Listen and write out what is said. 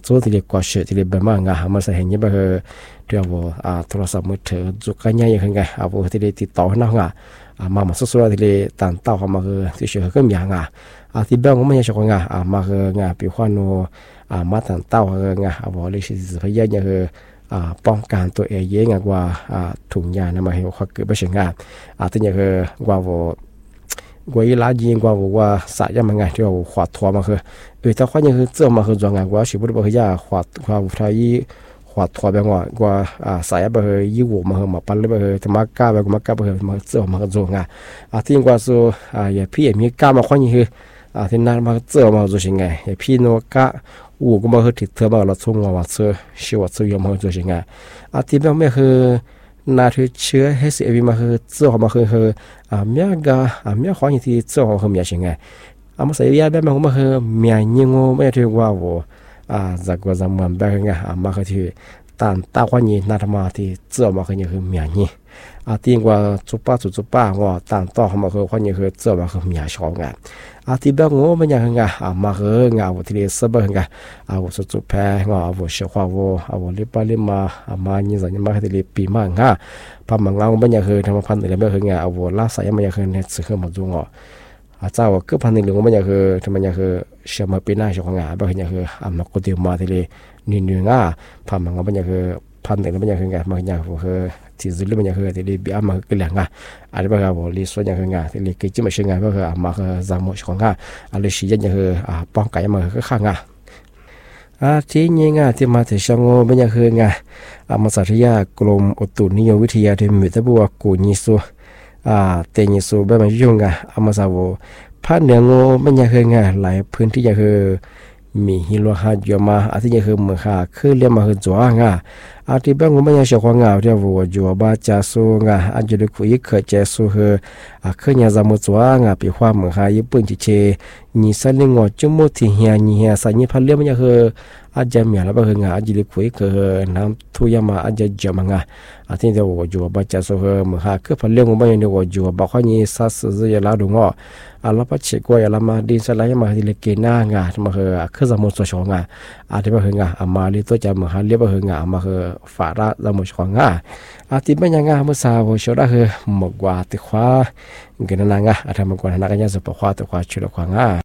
โซ่ที่เรียกว่าเชื่อที่เรียกแบบมั่งมาใส่เห็นยังแบบเดี๋ยวโทรศัพท์มือถือจุกกันยังไงที่เรียกติดต่อน้องมาสู้ๆที่เรียกตันเต้าเขามาที่เชื่อก็มีที่แบบผมไม่ใช่คนมาปีขวานโนมาตันเต้าเลยสิพยายามป้องกันตัวเองเยอะกว่าถุงยานะมาให้เขาเกิดไม่ใช่ที่นี่ว่าว่าอีลายิงว่าสายยังไงที่ว่าขวดทัวมาถ้าเขายังเจอมาจงว่าสิบุตรบอกยาขวดไทยขวดทัวแบบว่าสายแบบยี่หัวมาปั้นเลยแบบจะมากล้าแบบมากล้าแบบมาเจอมาจงที่ว่าสู้อย่าพี่มีกล้ามาคนนี้ที่นั่นมาเจอมาจงไงอย่าพี่โนกะก็มาติดเธอมาเราทุ่งว่าเจอชีวิตยอมมาจงไงที่แบบไม่นาทีเชื่อให้เสียวิมาเจ้ามาเมียกาเมียขออย่างที่เจ้าของเมียชิงไงมาใส่ยาแบบมันเมียยิงไม่ถือว่าจากว่าจะมันแบบไงมาที่ตันตาคนนี้นาธรรมที่เจ้ามาอย่างเมียนี่ที่ว่าจุป้าว่าตันต่อมาคนนี้เจ้ามาเมียชอบไงที่แบบงูมันยังไงมาว่าที่เรียกสบายไงว่าจุแพ้ว่าเชื่อว่าลิปมานี่สัญญามาที่เรียกปีมังพามังมันยังทำพันธุ์อะไรแบบว่าลาสายมันยังเนี่ยสื่อมาจุงเจ้าก็พันธุ์หนึ่งมันยังทำมันยังเชื่อมาปีหน้าชอบแบบยังมาคนเดียวมาที่เรียกนิดพามังมันยังพันธุ์หนึ่งมันยังมันยังที่สุดมันยังที่เรียกมาเกลี่ยอะไรแบบว่าลิส่วนยังที่เรียกกิจไม่ใช่แบบมาจำหมดของอะไรสิ่งยังป้องกันมาข้างที่นี่ที่มาถึงช่องมันยังมาสาธยากรมอุตุนิยมวิทยาที่มีแต่บัวกูนิสุเตนิสุแบบมันยุ่งมาสาวภาคเหนือมันยังหลายพื้นที่ยังมีฮิโรฮาจมาที่ยังเมืองคือเรียกมาจัวที่แบบมันยังเชื่อว่าเดี๋ยวว่าจัวบ้าจะสู้อาจจะดูคุยเคยจะสู้คือยังจะมุจัวปีความเมืองญี่ปุ่นจีเชนี่สั่งงอจุ่มที่เฮียนี่สั่งนี่พันเรียกมันยังอาจจะมีอะไรบ้างอาจจะดูคุยน้ำทุยมาอาจจะจมที่เดี๋ยวว่าจัวบ้าจะสู้เมืองคือพันเรียกมันยังเดี๋ยวว่าจัวบ้าคนนี้สัตว์จะลาดูแล้วปัจจุบันเรามาดินสลายมาที่เล็กน่างมาคือจะมุจัวชงที่มามาลิตัวจะมาเรียบมาฝาระเราหมดของที่ไม่ยังเมื่อสาวชดหมกว่าติดขวาเกินนางทำมากกว่านักการจะปกครองติดขวาชุดขวาง